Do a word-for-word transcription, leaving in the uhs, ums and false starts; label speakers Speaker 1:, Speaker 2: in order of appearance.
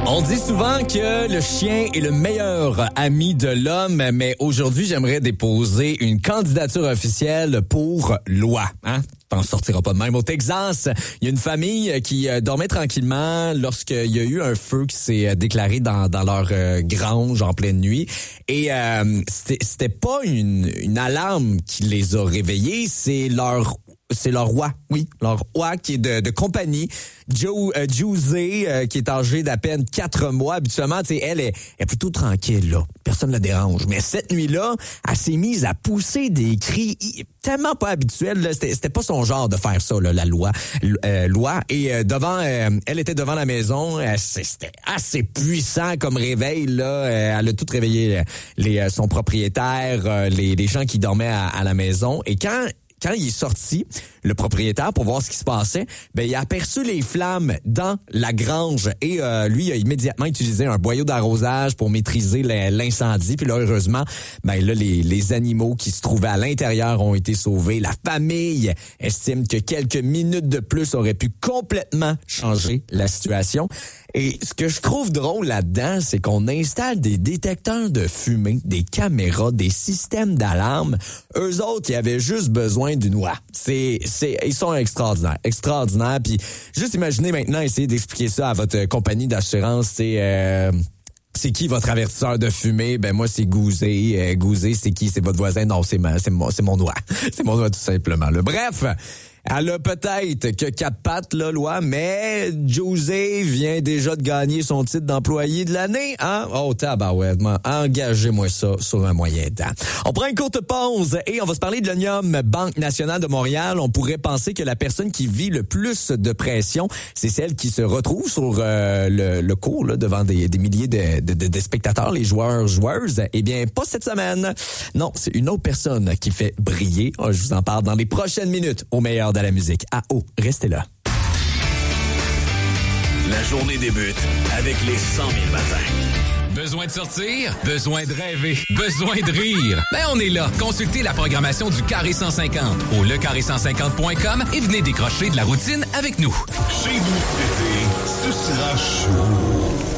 Speaker 1: On dit souvent que le chien est le meilleur ami de l'homme, mais aujourd'hui, j'aimerais déposer une candidature officielle pour loi. Hein? T'en sortiras pas de même. Au Texas, il y a une famille qui euh, dormait tranquillement lorsqu'il y a eu un feu qui s'est déclaré dans, dans leur euh, grange en pleine nuit. Et euh, c'était, c'était pas une, une alarme qui les a réveillés, c'est leur c'est leur roi, oui, leur roi qui est de, de compagnie, Joe euh, José, euh, qui est âgée d'à peine quatre mois. Habituellement, tu sais, elle est, est plutôt tranquille, là. Personne ne la dérange. Mais cette nuit-là, elle s'est mise à pousser des cris tellement pas habituels. Là. C'était, c'était pas son genre de faire ça, là, la loi. Euh, loi. Et euh, devant, euh, elle était devant la maison. Euh, c'était assez puissant comme réveil, là. Euh, elle a tout réveillé, les, euh, son propriétaire, euh, les, les gens qui dormaient à, à la maison. Et quand Quand il est sorti, le propriétaire, pour voir ce qui se passait, ben il a aperçu les flammes dans la grange et euh, lui il a immédiatement utilisé un boyau d'arrosage pour maîtriser l'incendie. Puis là, heureusement, ben là les, les animaux qui se trouvaient à l'intérieur ont été sauvés. La famille estime que quelques minutes de plus auraient pu complètement changer la situation. Et ce que je trouve drôle là-dedans, c'est qu'on installe des détecteurs de fumée, des caméras, des systèmes d'alarme. Eux autres, ils avaient juste besoin d'une loi. C'est, c'est, ils sont extraordinaires, extraordinaires. Puis juste imaginez maintenant, essayez d'expliquer ça à votre compagnie d'assurance. C'est euh, c'est qui votre avertisseur de fumée? Ben moi, c'est Gouzé. Euh, Gouzé, c'est qui? C'est votre voisin? Non, c'est ma, c'est mon, c'est mon doigt. C'est mon doigt tout simplement. Là. Bref. Elle a peut-être que quatre pattes, là, loi, mais José vient déjà de gagner son titre d'employé de l'année, hein? Oh, tabarouette, engagez-moi ça sur un moyen temps. On prend une courte pause et on va se parler de l'Onium Banque Nationale de Montréal. On pourrait penser que la personne qui vit le plus de pression, c'est celle qui se retrouve sur euh, le, le court, là, devant des, des milliers de, de, de, de spectateurs, les joueurs, joueuses. Eh bien, pas cette semaine. Non, c'est une autre personne qui fait briller. Je vous en parle dans les prochaines minutes au meilleur de la musique. Ah oh, restez là.
Speaker 2: La journée débute avec les cent mille matins.
Speaker 3: Besoin de sortir? Besoin de rêver? Besoin de rire? Ben on est là. Consultez la programmation du Carré cent cinquante au le carré cent cinquante point com et venez décrocher de la routine avec nous.
Speaker 2: Chez vous cet été, ce sera chaud.